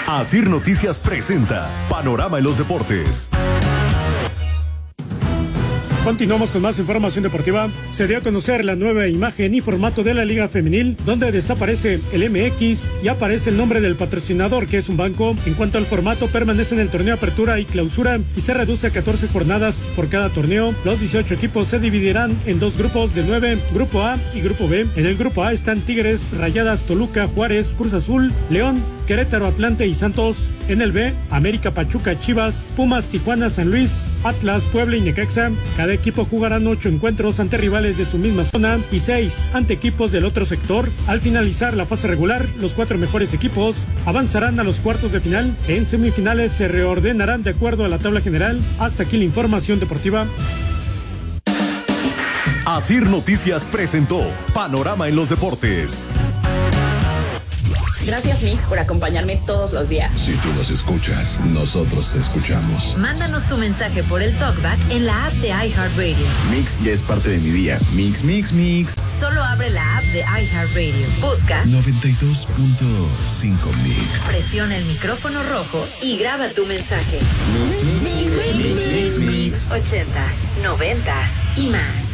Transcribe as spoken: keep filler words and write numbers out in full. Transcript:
Asir Noticias presenta Panorama en los Deportes. Continuamos con más información deportiva. Se dio a conocer la nueva imagen y formato de la Liga Femenil, donde desaparece el M X y aparece el nombre del patrocinador, que es un banco. En cuanto al formato, permanece en el torneo Apertura y Clausura y se reduce a catorce jornadas por cada torneo. Los dieciocho equipos se dividirán en dos grupos de nueve, Grupo A y Grupo B. En el Grupo A están Tigres, Rayadas, Toluca, Juárez, Cruz Azul, León, Querétaro, Atlante y Santos. En el B, América, Pachuca, Chivas, Pumas, Tijuana, San Luis, Atlas, Puebla y Necaxa. Cada equipo jugarán ocho encuentros ante rivales de su misma zona y seis ante equipos del otro sector. Al finalizar la fase regular, los cuatro mejores equipos avanzarán a los cuartos de final. En semifinales se reordenarán de acuerdo a la tabla general. Hasta aquí la información deportiva. Asir Noticias presentó Panorama en los Deportes. Gracias, Mix, por acompañarme todos los días. Si tú nos escuchas, nosotros te escuchamos. Mándanos tu mensaje por el TalkBack en la app de iHeartRadio. Mix ya es parte de mi día. Mix, mix, mix. Solo abre la app de iHeartRadio. Busca noventa y dos punto cinco Mix. Presiona el micrófono rojo y graba tu mensaje. Mix, mix, mix, mix, mix, mix. Ochentas, noventas y más.